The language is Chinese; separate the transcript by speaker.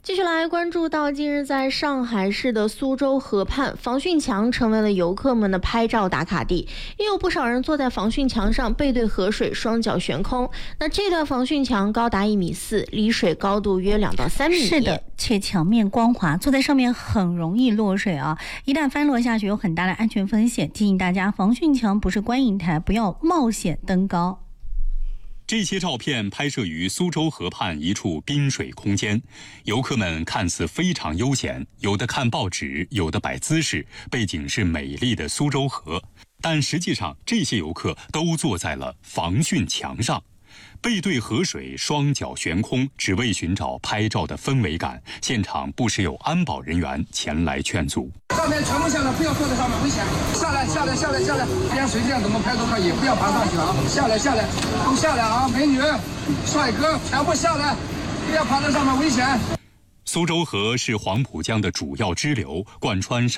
Speaker 1: 继续来关注到，近日在上海市的苏州河畔，防汛墙成为了游客们的拍照打卡地，也有不少人坐在防汛墙上背对河水，双脚悬空。那这段防汛墙高达1.4米，离水高度约2到3米。
Speaker 2: 是的，且墙面光滑，坐在上面很容易落水啊！一旦翻落下去，有很大的安全风险。提醒大家，防汛墙不是观景台，不要冒险登高。
Speaker 3: 这些照片拍摄于苏州河畔一处滨水空间，游客们看似非常悠闲，有的看报纸，有的摆姿势，背景是美丽的苏州河，但实际上这些游客都坐在了防汛墙上，背对河水，双脚悬空，只为寻找拍照的氛围感。现场不时有安保人员前来劝阻。
Speaker 4: 上面全部下来，不要坐在上面，危险！下来，边随便怎么拍都可以，不要爬上去啊！下来，都下来啊！美女、帅哥，全部下来，不要爬在上面，危险！
Speaker 3: 苏州河是黄浦江的主要支流，贯穿